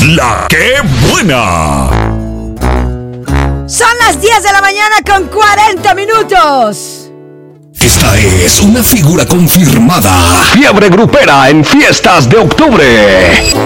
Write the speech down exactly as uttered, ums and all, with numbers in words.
La que buena. Son las diez de la mañana con cuarenta minutos. Esta es una figura confirmada. Fiebre grupera en fiestas de octubre.